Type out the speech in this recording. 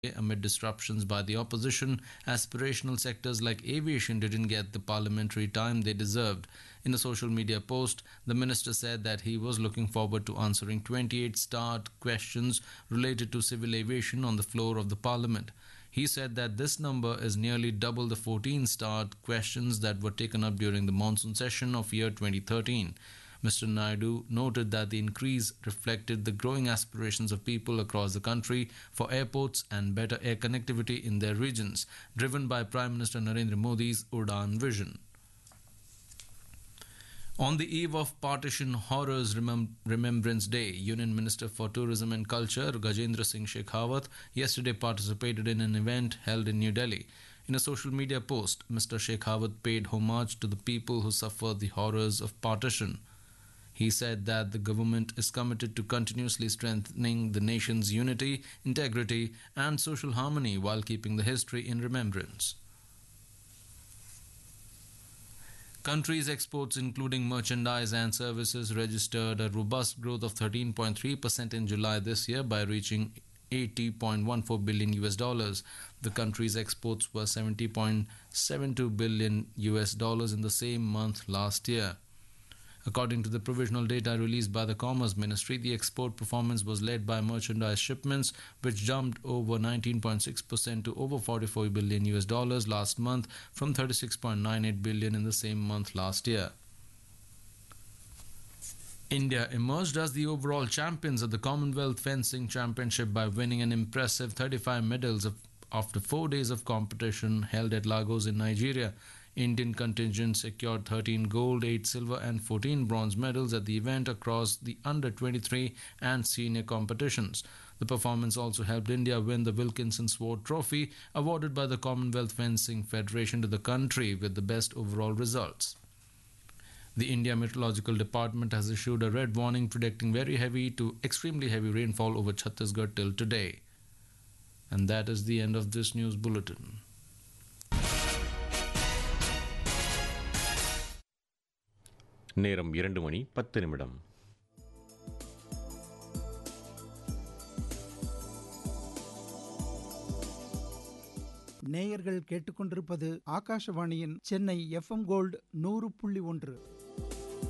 amid disruptions by the opposition. Aspirational sectors like aviation didn't get the parliamentary time they deserved. In a social media post, the minister said that he was looking forward to answering 28 starred questions related to civil aviation on the floor of the parliament. He said that this number is nearly double the 14 starred questions that were taken up during the monsoon session of year 2013. Mr. Naidu noted that the increase reflected the growing aspirations of people across the country for airports and better air connectivity in their regions, driven by Prime Minister Narendra Modi's Udaan vision. On the eve of Partition Horrors Remembrance Day, Union Minister for Tourism and Culture Gajendra Singh Shekhawat yesterday participated in an event held in New Delhi. In a social media post, Mr. Shekhawat paid homage to the people who suffered the horrors of partition. He said that the government is committed to continuously strengthening the nation's unity, integrity, and social harmony while keeping the history in remembrance. Country's exports, including merchandise and services, registered a robust growth of 13.3% in July this year by reaching 80.14 billion US dollars. The country's exports were 70.72 billion US dollars in the same month last year. According to the provisional data released by the Commerce Ministry, the export performance was led by merchandise shipments, which jumped over 19.6% to over 44 billion US dollars last month from 36.98 billion in the same month last year. India emerged as the overall champions at the Commonwealth Fencing Championship by winning an impressive 35 medals after 4 days of competition held at Lagos in Nigeria. Indian contingent secured 13 gold, 8 silver and 14 bronze medals at the event across the under-23 and senior competitions. The performance also helped India win the Wilkinson Sword Trophy, awarded by the Commonwealth Fencing Federation to the country with the best overall results. The India Meteorological Department has issued a red warning predicting very heavy to extremely heavy rainfall over Chhattisgarh till today. And that is the end of this news bulletin. நேரம் 2:10. நேயர்கள் கேட்டுக்கொண்டிருப்பது ஆகாஷவாணியின் Chennai FM gold 100.1.